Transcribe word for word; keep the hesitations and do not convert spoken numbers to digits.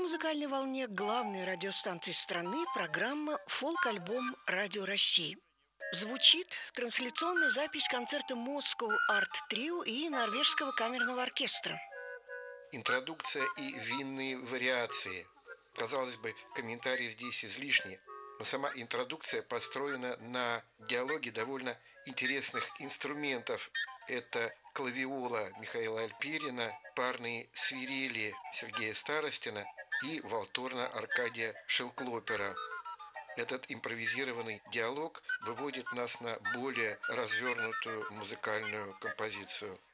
музыкальной волне главной радиостанции страны программа «Фолк-альбом Радио России». Звучит трансляционная запись концерта Moscow Art Trio и Норвежского камерного оркестра. Интродукция и винные вариации. Казалось бы, комментарии здесь излишни, но сама интродукция построена на диалоге довольно интересных инструментов. Это клавиола Михаила Альперина, парные свирели Сергея Старостина и валторна Аркадия Шелклопера. Этот импровизированный диалог выводит нас на более развернутую музыкальную композицию.